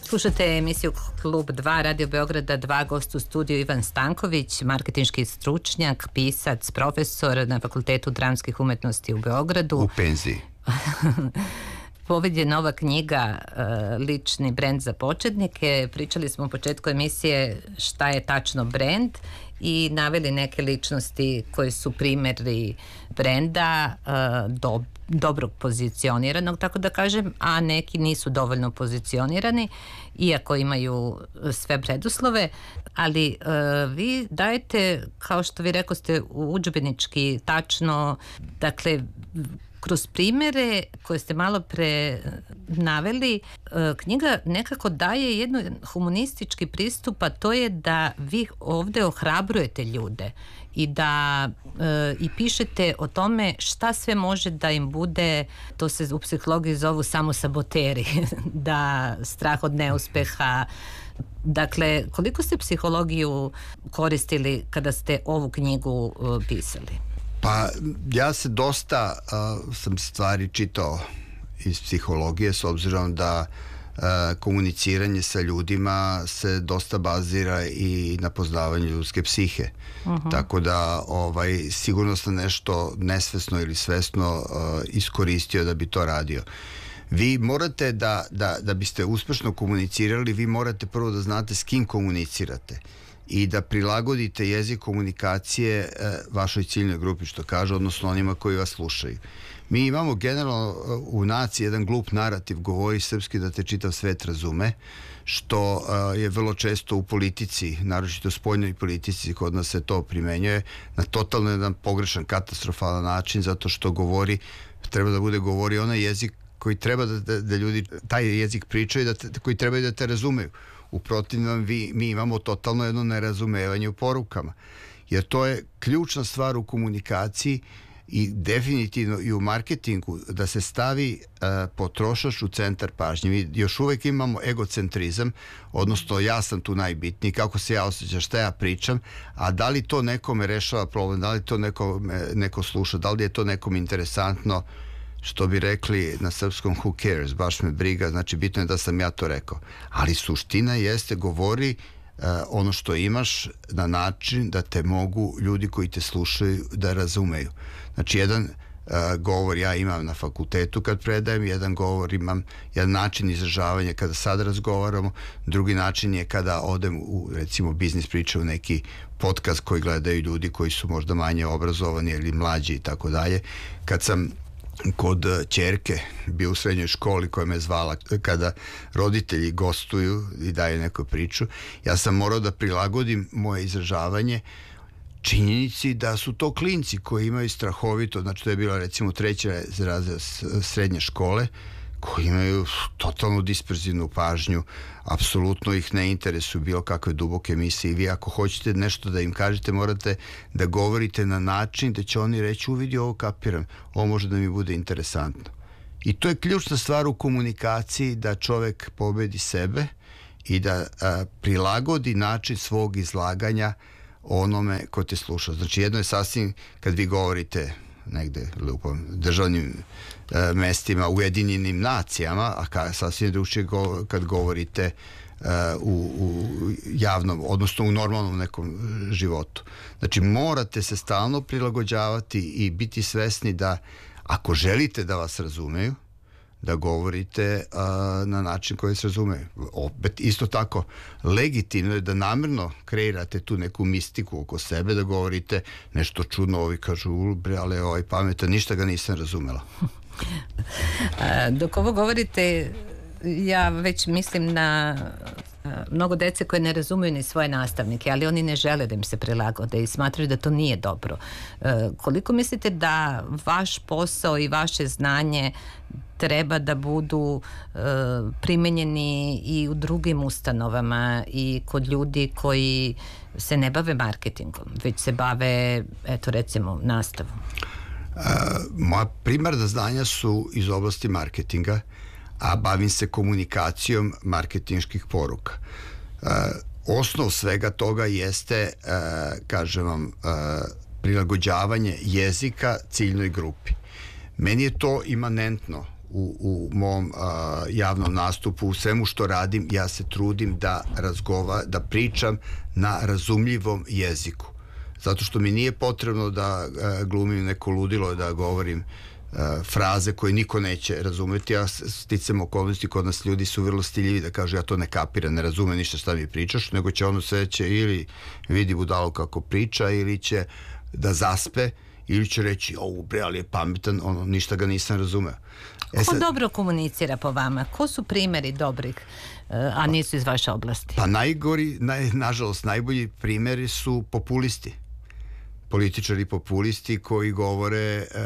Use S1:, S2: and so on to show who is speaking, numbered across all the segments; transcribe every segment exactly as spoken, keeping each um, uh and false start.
S1: Slušate emisiju Klub dva Radio Beograda dva, gost u studiju Ivan Stanković, marketinški stručnjak, pisac, profesor na Fakultetu dramskih umetnosti u Beogradu.
S2: U penziji.
S1: Poved je nova knjiga Lični brend za početnike. Pričali smo u početku emisije šta je tačno brend i naveli neke ličnosti koji su primjeri brenda do, dobrog pozicioniranog, tako da kažem, a neki nisu dovoljno pozicionirani, iako imaju sve preduslove, ali uh, vi dajete, kao što vi rekoste, udžbenički tačno, dakle, kroz primjere koje ste malo pre naveli, knjiga nekako daje jedan humanistički pristup, a to je da vi ovde ohrabrujete ljude i da e, i pišete o tome šta sve može da im bude, to se u psihologiji zovu samo saboteri, da strah od neuspeha. Dakle, koliko ste psihologiju koristili kada ste ovu knjigu e, pisali?
S2: Pa ja se dosta uh, sam stvari čitao iz psihologije, s obzirom da uh, komuniciranje sa ljudima se dosta bazira i na poznavanju ljudske psihe. Uh-huh. Tako da ovaj, sigurno sam nešto nesvesno ili svesno uh, iskoristio da bi to radio. Vi morate da, da, da biste uspešno komunicirali, vi morate prvo da znate s kim komunicirate i da prilagodite jezik komunikacije e, vašoj ciljnoj grupi, što kaže, odnosno onima koji vas slušaju. Mi imamo generalno u naciji jedan glup narativ, govori srpski da te čitav svet razume, što e, je vrlo često u politici, naročito spoljnoj politici, kod nas se to primenjuje na totalno jedan pogrešan, katastrofalan način, zato što govori, treba da bude govori onaj jezik koji treba da, da, da ljudi taj jezik pričaju, da te, koji trebaju da te razumeju. U protivnom vi, mi imamo totalno jedno nerazumevanje u porukama, jer to je ključna stvar u komunikaciji i definitivno i u marketingu, da se stavi uh, potrošač u centar pažnje. Mi još uvek imamo egocentrizam, odnosno ja sam tu najbitniji, kako se ja osjećam, šta ja pričam, a da li to nekome rešava problem, da li to neko, neko sluša, da li je to nekom interesantno, što bi rekli na srpskom who cares, baš me briga, znači bitno je da sam ja to rekao. Ali suština jeste, govori uh, ono što imaš na način da te mogu ljudi koji te slušaju da razumeju. Znači jedan uh, govor ja imam na fakultetu kad predajem, jedan govor imam, jedan način izražavanja kada sad razgovaramo, drugi način je kada odem u recimo biznis priče u neki podcast koji gledaju ljudi koji su možda manje obrazovani ili mlađi i tako dalje. Kad sam kod ćerke bio u srednjoj školi koja me zvala kada roditelji gostuju i daju neku priču, ja sam morao da prilagodim moje izražavanje činjenici da su to klinci koji imaju strahovito, znači to je bila recimo treća razred srednje škole, koji imaju totalnu disperzivnu pažnju, apsolutno ih ne interesuju bilo kakve duboke misli i vi ako hoćete nešto da im kažete, morate da govorite na način da će oni reći, uvidi, ovo kapiram, ovo može da mi bude interesantno. I to je ključna stvar u komunikaciji, da čovek pobedi sebe i da a, prilagodi način svog izlaganja onome ko te sluša. Znači jedno je sasvim kad vi govorite negde u državnim e, mestima, Ujedinjenim nacijama, a ka, sasvim drugačije go, kad govorite e, u, u javnom, odnosno u normalnom nekom životu. Znači morate se stalno prilagođavati i biti svesni da ako želite da vas razumeju, da govorite a, na način koji se razumeju. Opet, isto tako, legitimno je da namjerno kreirate tu neku mistiku oko sebe, da govorite nešto čudno, ovi kažu, bre, ali ovaj pametan, ništa ga nisam razumela.
S1: A, dok ovo govorite, ja već mislim na mnogo dece koje ne razumiju ni svoje nastavnike, ali oni ne žele da im se prilagode i smatraju da to nije dobro. E, koliko mislite da vaš posao i vaše znanje treba da budu e, primenjeni i u drugim ustanovama i kod ljudi koji se ne bave marketingom, već se bave, eto recimo, nastavom?
S2: E, moja primarna znanja su iz oblasti marketinga, a bavim se komunikacijom marketinških poruka. E, osnov svega toga jeste, e, kažem vam, e, prilagođavanje jezika ciljnoj grupi. Meni je to imanentno u, u mom a, javnom nastupu, u svemu što radim, ja se trudim da razgova, da pričam na razumljivom jeziku. Zato što mi nije potrebno da a, glumim neko ludilo, da govorim a, fraze koje niko neće razumeti, a sticam okolnosti kod nas ljudi su vrlo stiljivi da kažu ja to ne kapiram, ne razumem ništa šta mi pričaš, nego će ono sve će ili vidi budalu kako priča ili će da zaspe ili će reći, o bre, ali je pametan, ono, ništa ga nisam razumeo.
S1: E, Ko sad, dobro komunicira po vama? Ko su primjeri dobrih, a nisu iz vaše oblasti?
S2: Pa najgori, naj, nažalost, najbolji primjeri su populisti. Političari populisti koji govore e,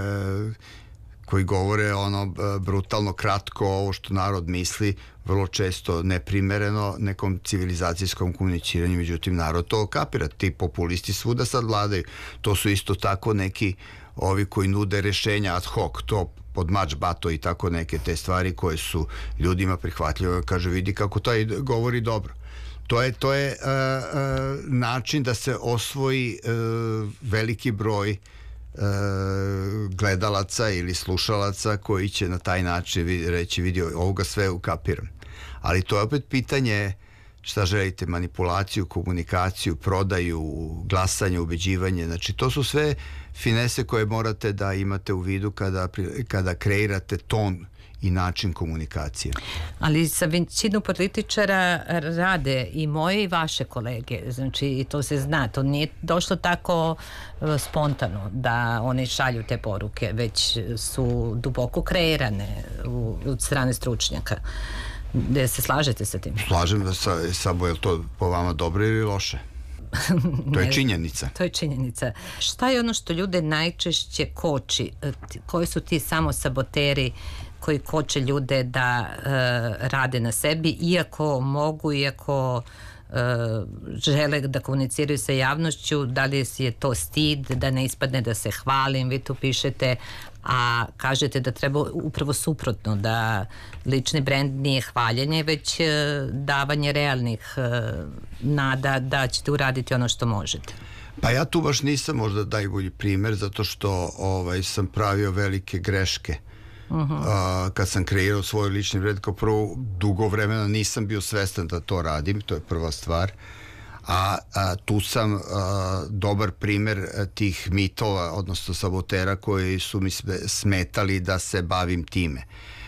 S2: koji govore ono brutalno kratko ovo što narod misli, vrlo često neprimereno nekom civilizacijskom komuniciranju, međutim narod to kapira. Ti populisti svuda sad vladaju. To su isto tako neki ovi koji nude rešenja ad hoc, to pod mač bato i tako neke te stvari koje su ljudima prihvatljive. Kaže, vidi kako taj govori dobro. To je, to je uh, uh, način da se osvoji uh, veliki broj uh, gledalaca ili slušalaca koji će na taj način reći, vidi, ovoga sve ukapiram. Ali to je opet pitanje šta želite, manipulaciju, komunikaciju, prodaju, glasanje, ubeđivanje. Znači, to su sve finese koje morate da imate u vidu kada, kada kreirate ton i način komunikacije.
S1: Ali sa većinu političara rade i moje i vaše kolege, znači i to se zna, to nije došlo tako spontano da oni šalju te poruke, već su duboko kreirane u, od strane stručnjaka. Da se slažete sa tim?
S2: Slažem sa, Sabo, je li to po vama dobro ili loše? To je činjenica.
S1: To je činjenica. Šta je ono što ljude najčešće koči? Koji su ti samo saboteri koji koče ljude da uh, rade na sebi, iako mogu, iako uh, žele da komuniciraju sa javnošću, da li je to stid, da ne ispadne da se hvalim, vi tu pišete, a kažete da treba upravo suprotno, da lični brend nije hvaljenje, već uh, davanje realnih uh, nada da ćete uraditi ono što možete.
S2: Pa ja tu baš nisam možda najbolji primer, zato što ovaj, sam pravio velike greške. Uh-huh. A, kad sam kreirao svoj lični brend, kao prvo dugo vremena nisam bio svestan da to radim, to je prva stvar, a, a tu sam a, dobar primer tih mitova, odnosno sabotera koji su mi smetali da se bavim time.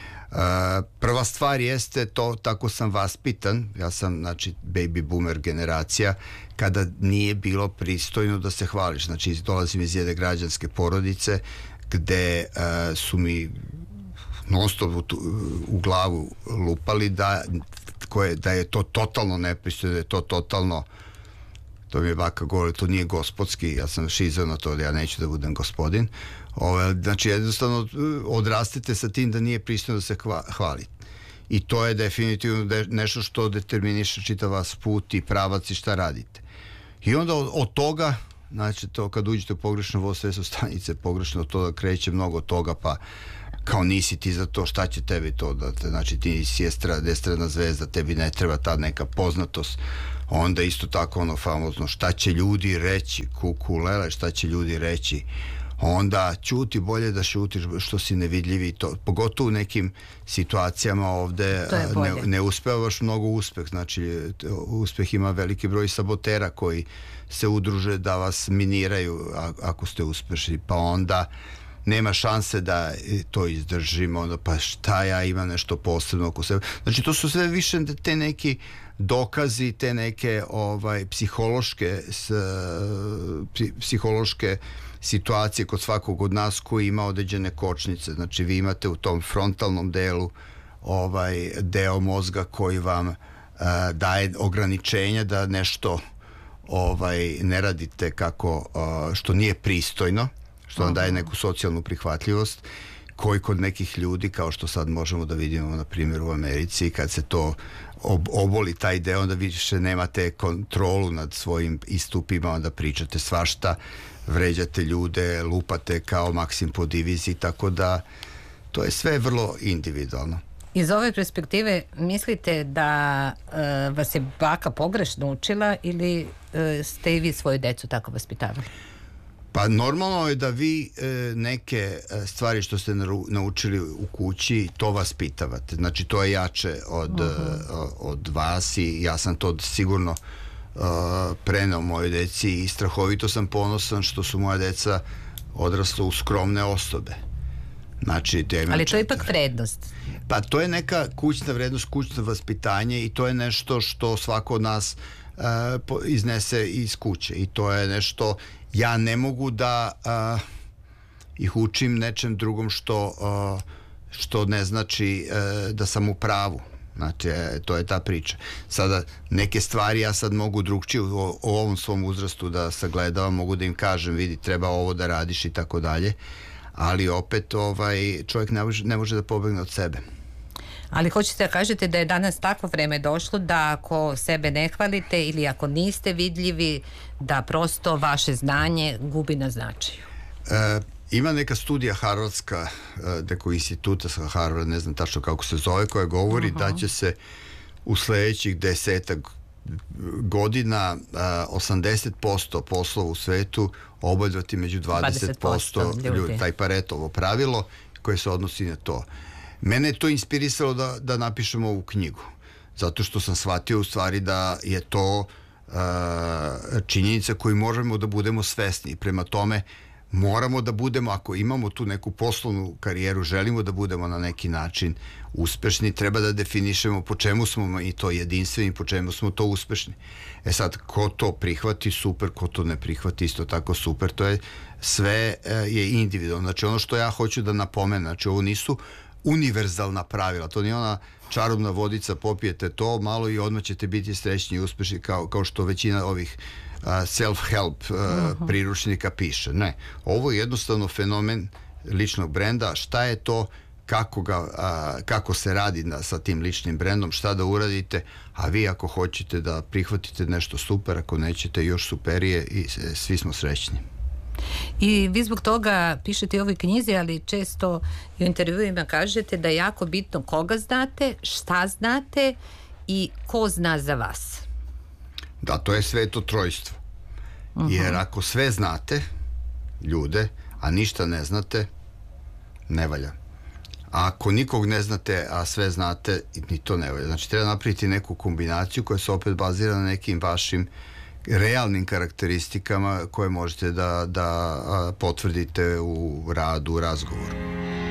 S2: A, prva stvar jeste to, tako sam vaspitan, ja sam znači baby boomer generacija, kada nije bilo pristojno da se hvališ, znači dolazim iz jedne građanske porodice gde a, su mi non-stop u, u glavu lupali da, koje, da je to totalno nepristojno, da je to totalno, to mi je baka govorila, to nije gospodski, ja sam šizao na to da ja neću da budem gospodin. Ove, znači jednostavno odrastete sa tim da nije pristojno da se hva, hvali. I to je definitivno de, nešto što determiniše čitav vas put i pravac i šta radite. I onda od, od toga, znači to kad uđete u pogrešno voz, sve su stanice pogrešno, od toga kreće mnogo toga, pa kao nisi ti za to, šta će tebi to da te, znači ti si estradna zvezda, tebi ne treba ta neka poznatost. Onda isto tako ono famozno, šta će ljudi reći, kuku lele, šta će ljudi reći. Onda ćuti, bolje da šutiš što si nevidljivi, to, pogotovo u nekim situacijama ovde ne, ne uspevaš mnogo uspeh, znači uspeh ima veliki broj sabotera koji se udruže da vas miniraju ako ste uspešni, pa onda nema šanse da to izdržimo, onda pa šta ja imam nešto posebno oko sebe. Znači to su sve više te neki dokazi, te neke ovaj psihološke s, psihološke situacije kod svakog od nas koji ima određene kočnice. Znači vi imate u tom frontalnom delu ovaj deo mozga koji vam uh, daje ograničenja da nešto ovaj ne radite kako uh, što nije pristojno, što vam daje neku socijalnu prihvatljivost, koji kod nekih ljudi, kao što sad možemo da vidimo na primjer u Americi, kad se to ob- oboli taj deo, onda više nemate kontrolu nad svojim istupima, onda pričate svašta, vređate ljude, lupate kao Maksim po diviziji, tako da to je sve vrlo individualno.
S1: Iz ove perspektive mislite da uh, vas je baka pogrešno učila ili uh, ste i vi svoju decu tako vaspitavali?
S2: Pa normalno je da vi e, neke stvari što ste naučili u kući, to vas pitavate. Znači, to je jače od, uh-huh. od vas i ja sam to sigurno uh, preneo moje deci i strahovito sam ponosan što su moja deca odrasla u skromne osobe. Znači,
S1: ali to je ipak vrednost.
S2: Pa to je neka kućna vrednost, kućno vaspitanje i to je nešto što svako od nas uh, iznese iz kuće i to je nešto, ja ne mogu da uh, ih učim nečem drugom što, uh, što ne znači uh, da sam u pravu. Znači, to je ta priča. Sada, neke stvari ja sad mogu drugčije u, u ovom svom uzrastu da sagledavam, mogu da im kažem, vidi, treba ovo da radiš i tako dalje, ali opet ovaj, čovjek ne može, ne može da pobegne od sebe.
S1: Ali hoćete da kažete da je danas takvo vreme došlo da ako sebe ne hvalite ili ako niste vidljivi, da prosto vaše znanje gubi na značaju?
S2: E, ima neka studija harvardska, neko instituta sa Harvard, ne znam tačno kako se zove, koja govori uh-huh. da će se u sledećih desetak godina a, osamdeset posto poslova u svetu obavljati među dvadeset posto ljudi. Taj Paretovo pravilo koje se odnosi na to. Mene je to inspirisalo da, da napišem ovu knjigu, zato što sam shvatio u stvari da je to uh, činjenica koju možemo da budemo svesni. Prema tome, moramo da budemo, ako imamo tu neku poslovnu karijeru, želimo da budemo na neki način uspešni, treba da definišemo po čemu smo i to jedinstveni, po čemu smo to uspešni. E sad, ko to prihvati, super, ko to ne prihvati, isto tako super, to je sve uh, je individualno. Znači, ono što ja hoću da napomenem, znači, ovo nisu univerzalna pravila, to nije ona čarobna vodica, popijete to malo i odmah ćete biti srećni i uspešni kao, kao što većina ovih uh, self-help uh, uh-huh. priručnika piše. Ne, ovo je jednostavno fenomen ličnog brenda, šta je to, kako, ga, uh, kako se radi na, sa tim ličnim brendom, šta da uradite, a vi ako hoćete da prihvatite nešto super, ako nećete još superije i svi smo srećni.
S1: I vi zbog toga pišete i u ovoj knjizi, ali često i u intervjuima kažete da je jako bitno koga znate, šta znate i ko zna za vas.
S2: Da, to je sveto trojstvo. Uh-huh. Jer ako sve znate, ljude, a ništa ne znate, ne valja. A ako nikog ne znate, a sve znate, ni to ne valja. Znači, treba napraviti neku kombinaciju koja se opet bazira na nekim vašim realnim karakteristikama koje možete da, da potvrdite u radu, u razgovoru.